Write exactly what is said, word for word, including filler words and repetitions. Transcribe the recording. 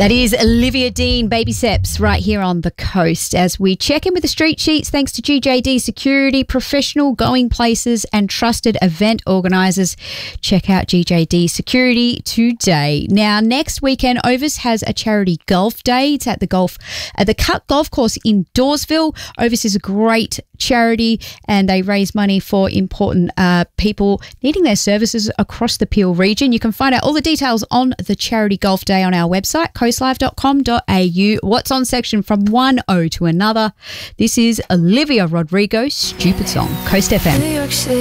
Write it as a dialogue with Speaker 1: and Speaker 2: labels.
Speaker 1: That is Olivia Dean, Baby Steps, right here on the coast as we check in with the street sheets thanks to G J D Security, professional going places and trusted event organisers. Check out G J D Security today. Now, next weekend, Ovis has a charity golf day. It's at the golf at the Cut Golf Course in Dawesville. Ovis is a great charity and they raise money for important uh, people needing their services across the Peel region. You can find out all the details on the charity golf day on our website, coastlive dot com dot a u. What's on section from one oh to another. This is Olivia Rodrigo, Stupid Song, Coast F M.